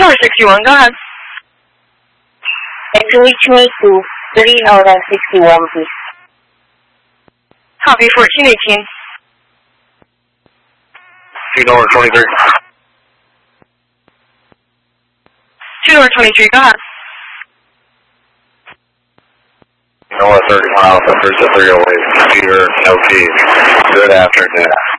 number 61, go ahead. Can you reach me to 361, please? Copy, 1418. Two number 23. Two number 23, go ahead. North 30 miles, under the 308, Cedar, no keys. Good afternoon.